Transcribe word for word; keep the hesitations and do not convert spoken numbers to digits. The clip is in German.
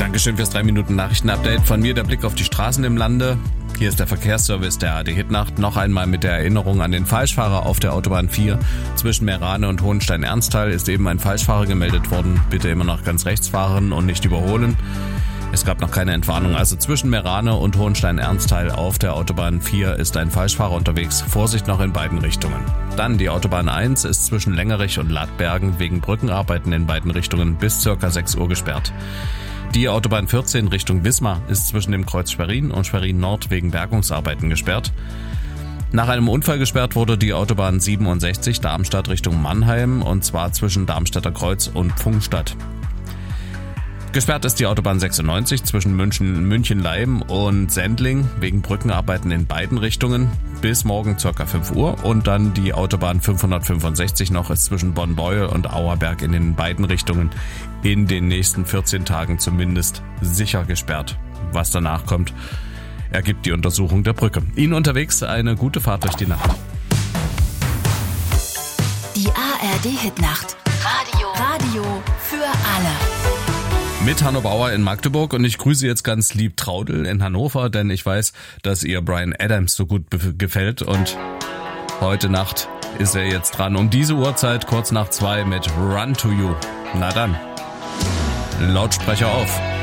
Dankeschön fürs drei Minuten Nachrichten-Update. Von mir der Blick auf die Straßen im Lande. Hier ist der Verkehrsservice der A R D Hitnacht. Noch einmal mit der Erinnerung an den Falschfahrer auf der Autobahn vier. Zwischen Meerane und Hohenstein-Ernsthal ist eben ein Falschfahrer gemeldet worden. Bitte immer noch ganz rechts fahren und nicht überholen. Es gab noch keine Entwarnung. Also zwischen Meerane und Hohenstein-Ernsthal auf der Autobahn vier ist ein Falschfahrer unterwegs. Vorsicht noch in beiden Richtungen. Dann die Autobahn eins ist zwischen Längerich und Ladbergen wegen Brückenarbeiten in beiden Richtungen bis ca. sechs Uhr gesperrt. Die Autobahn vierzehn Richtung Wismar ist zwischen dem Kreuz Schwerin und Schwerin Nord wegen Bergungsarbeiten gesperrt. Nach einem Unfall gesperrt wurde die Autobahn siebenundsechzig Darmstadt Richtung Mannheim und zwar zwischen Darmstädter Kreuz und Pfungstadt. Gesperrt ist die Autobahn sechsundneunzig zwischen München, München-Leim und Sendling wegen Brückenarbeiten in beiden Richtungen bis morgen ca. fünf Uhr und dann die Autobahn fünfhundertfünfundsechzig noch ist zwischen Bonn-Beuel und Auerberg in den beiden Richtungen in den nächsten vierzehn Tagen zumindest sicher gesperrt. Was danach kommt, ergibt die Untersuchung der Brücke. Ihnen unterwegs eine gute Fahrt durch die Nacht. Die A R D Hitnacht. Radio. Radio für alle. Mit Hanno Bauer in Magdeburg und ich grüße jetzt ganz lieb Traudel in Hannover, denn ich weiß, dass ihr Bryan Adams so gut be- gefällt und heute Nacht ist er jetzt dran. Um diese Uhrzeit, kurz nach zwei mit Run to You. Na dann, Lautsprecher auf.